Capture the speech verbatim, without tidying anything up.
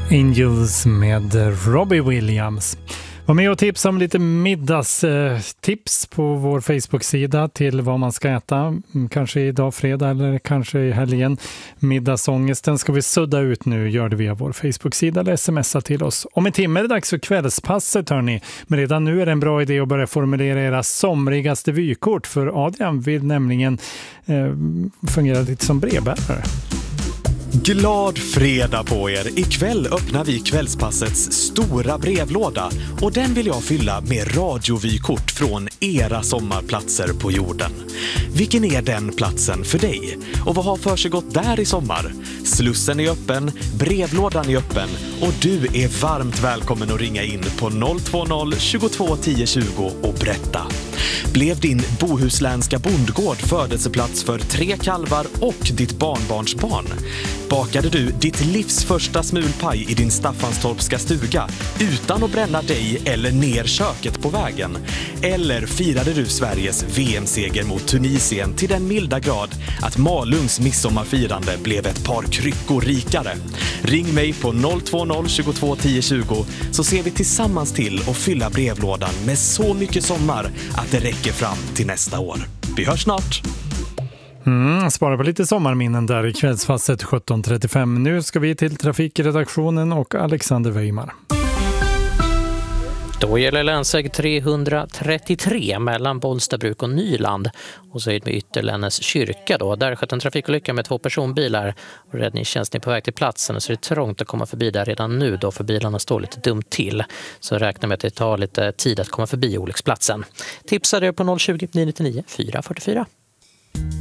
Angels med Robbie Williams. Var med och tipsa om lite middagstips på vår Facebook-sida till vad man ska äta. Kanske idag fredag eller kanske i helgen. Middagsångesten ska vi sudda ut nu. Gör det via vår Facebook-sida eller smsa till oss. Om en timme är det dags för kvällspasset, hörni. Men redan nu är det en bra idé att börja formulera era somrigaste vykort. För Adrian vill nämligen eh, fungera lite som brevbärare. Glad fredag på er! Ikväll öppnar vi kvällspassets stora brevlåda och den vill jag fylla med radiovykort från era sommarplatser på jorden. Vilken är den platsen för dig? Och vad har för sig gått där i sommar? Slussen är öppen, brevlådan är öppen och du är varmt välkommen att ringa in på noll två noll tjugotvå tio tjugo och berätta. Blev din bohuslänska bondgård födelseplats för tre kalvar och ditt barnbarnsbarn? Bakade du ditt livs första smulpaj i din Staffanstorpska stuga utan att bränna dig eller ner köket på vägen? Eller firade du Sveriges V M-seger mot Tunisien till den milda grad att Malungs midsommarfirande blev ett par kryckor rikare? Ring mig på noll två noll tjugotvå tio tjugo så ser vi tillsammans till att fylla brevlådan med så mycket sommar att det räcker fram till nästa år. Vi hörs snart! Mm, spara på lite sommarminnen där i kvällsfastet sjutton trettiofem. Nu ska vi till trafikredaktionen och Alexander Weimar. Då gäller länsväg trehundratrettiotre mellan Bollstabruk och Nyland och så är det med Ytterlännes kyrka då. Där skett en trafikolycka med två personbilar och räddningstjänsten är på väg till platsen och så är det trångt att komma förbi där redan nu då för bilarna står lite dumt till. Så räkna med att det tar lite tid att komma förbi olycksplatsen. Tipsa er på noll tjugo, nio nio nio, fyra fyra fyra.